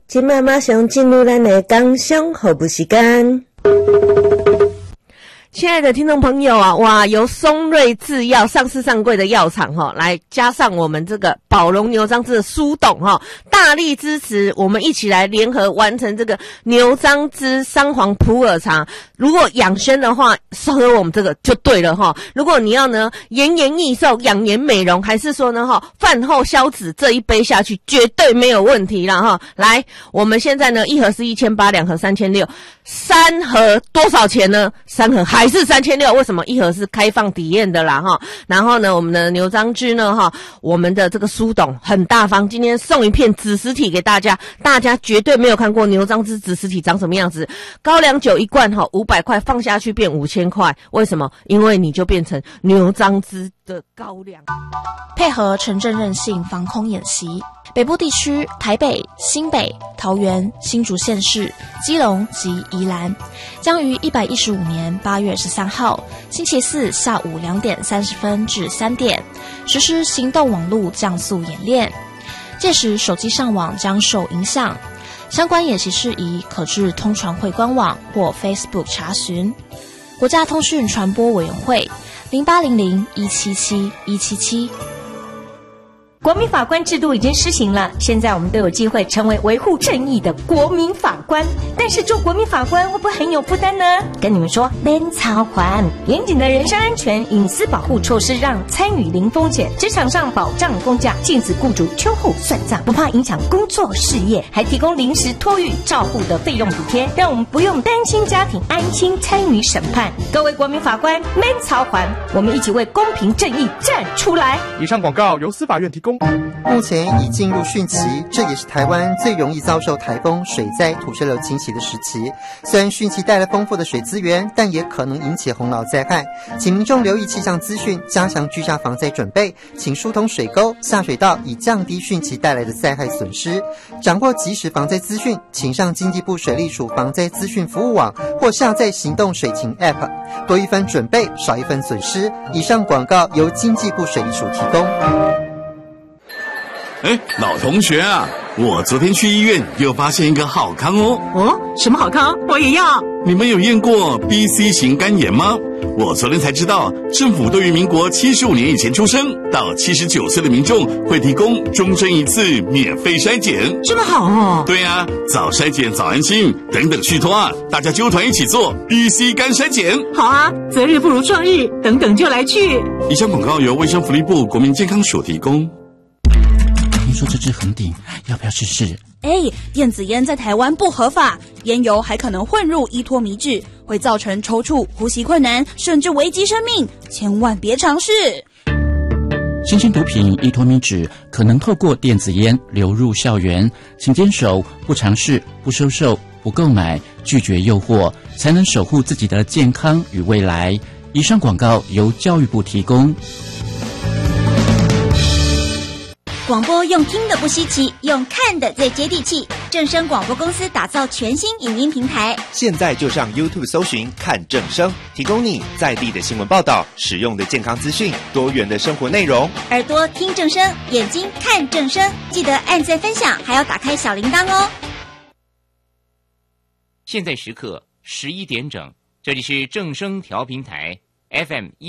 现在马上进入咱的工商服务时间。亲爱的听众朋友啊，哇，由松瑞制药上市上柜的药厂来加上我们这个宝龙牛樟芝的苏董大力支持，我们一起来联合完成这个牛樟芝三黄普洱茶。如果养生的话，喝我们这个就对了如果你要呢延年益寿、养颜美容，还是说呢饭后消脂，这一杯下去绝对没有问题啦来，我们现在呢一盒是1800，两盒3600，三盒多少钱呢？三盒还是3600，为什么？一盒是开放体验的啦然后呢，我们的牛樟芝呢我们的这个苏董很大方，今天送一片紫实体给大家，大家绝对没有看过牛樟芝紫实体长什么样子。高粱酒一罐500块放下去变5000块，为什么？因为你就变成牛樟芝的高粱。 配合城镇韧性防空演习，北部地区台北、新北、桃园、新竹县市、基隆及宜兰将于115年8月13号星期四下午2点30分至3点实施行动网络降速演练，届时手机上网将受影响，相关演习事宜可至通传会官网或 Facebook 查询。国家通讯传播委员会0800177177。 国民法官制度已经施行了，现在我们都有机会成为维护正义的国民法官。但是做国民法官会不会很有负担呢？跟你们说，免操还严谨的人身安全隐私保护措施，让参与零风险，职场上保障公假，禁止雇主秋后算账，不怕影响工作事业，还提供临时托育照护的费用补贴，让我们不用担心家庭，安心参与审判。各位国民法官，免操还，我们一起为公平正义站出来。 以上广告由司法院提供。 目前已进入汛期，这也是台湾最容易遭受台风、水灾、土石流侵袭的时期。虽然汛期带来丰富的水资源，但也可能引起洪涝灾害，请民众留意气象资讯，加强居家防灾准备，请疏通水沟、下水道，以降低汛期带来的灾害损失。掌握即时防灾资讯，请上经济部水利署防灾资讯服务网或下载行动水情 App， 多一分准备，少一分损失。以上广告由经济部水利署提供。 老同学啊，我昨天去医院又发现一个好康哦。 什么好康？我也要。 你们有验过 BC 型肝炎吗？我昨天才知道，政府对于民国75年以前出生到79岁的民众会提供终身一次免费筛检。 这么好哦。 对啊，早筛检早安心，等等续托啊，大家揪团一起做 BC 肝筛检。 好啊，择日不如撞日，等等就来去。 以上广告由卫生福利部国民健康署提供。 听说这支横顶，要不要试试？ 电子烟在台湾不合法，烟油还可能混入依托米脂，会造成抽搐、呼吸困难，甚至危及生命，千万别尝试。 新型毒品依托米脂可能透过电子烟流入校园，请坚守不尝试、不收受、不购买、拒绝诱惑，才能守护自己的健康与未来。以上广告由教育部提供。 广播用听的不稀奇，用看的最接地气。正声广播公司打造全新影音平台， 现在就上 YouTube 搜寻看正声，提供你在地的新闻报道、实用的健康资讯、多元的生活内容。 耳朵听正声，眼睛看正声，记得按赞分享，还要打开小铃铛哦。 现在时刻11点整，这里是正声调频台 FM